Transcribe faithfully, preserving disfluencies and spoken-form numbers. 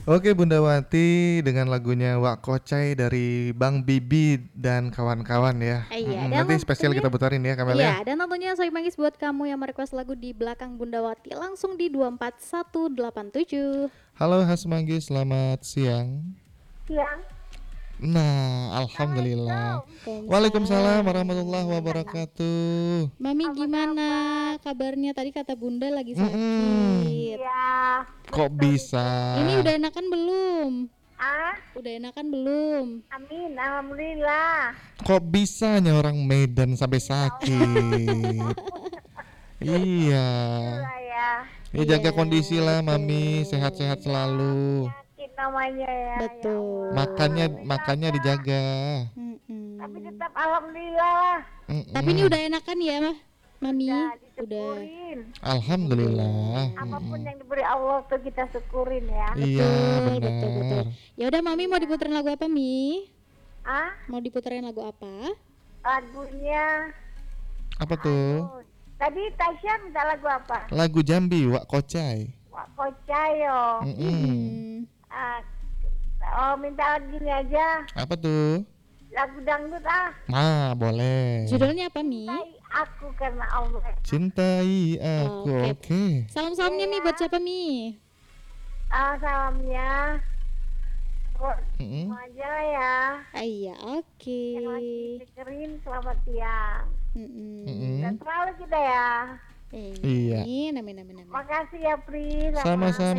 Oke Bunda Wati dengan lagunya Wak Kocai dari Bang Bibi dan kawan-kawan ya. Eh, iya, Mm-mm, dan nanti spesial tentunya kita putarin ya Kamel iya, ya. dan tentunya Soy Manggis buat kamu yang merequest lagu di belakang Bunda Wati langsung di dua empat satu delapan tujuh. Halo Hasmanggi, selamat siang. Siang. Nah, alhamdulillah. Assalamualaikum. Waalaikumsalam Waalaikumsalam. warahmatullahi wabarakatuh. Mami Apa gimana kabar? kabarnya? Tadi kata Bunda lagi Mm-mm. sakit. Iya. Kok Betul bisa? itu. Ini udah enakan belum? Ah, Udah enakan belum? amin. Alhamdulillah. Kok bisanya orang Medan sampai Ya sakit? Iya. Allah ya. Ya jaga Iya, kondisi lah Mami, betul. sehat-sehat Ya, selalu. penyakit namanya ya. Betul. Ya Allah. Makannya Alhamdulillah makannya ya. dijaga. Mm-mm. Tapi tetap alhamdulillah lah. Tapi ini Mm-mm. udah enakan ya, Mah? Mami? Udah Udah. disyukurin. Alhamdulillah. Apapun Mm-mm. yang diberi Allah tuh kita syukurin ya. Iya Betul, betul, betul. benar. Ya udah, Mami mau diputerin lagu apa, Mi? Ah, Mau diputerin lagu apa? lagunya. Apa tuh? Oh, tadi Tasya minta lagu apa? Lagu Jambi Wak Kocai. Wak Kocayo. Mm-mm. Hmm. Ah, oh minta lagu ini aja. Apa tuh? Lagu dangdut ah. Ah boleh. Judulnya apa, Mi? Cintai aku karena Allah. Cintai aku. Oke. Oke. Salam-salamnya, Mi, buat siapa, Mi? Ah, salamnya buat Mm-mm. semua aja lah ya. Ah, iya, oke. Yang lagi dengerin selamat siang. Mm-mm. Mm-mm. Dan selalu kita ya. Eh, Iya. Amin, amin, amin, amin. Makasih ya Pri. Sama-sama.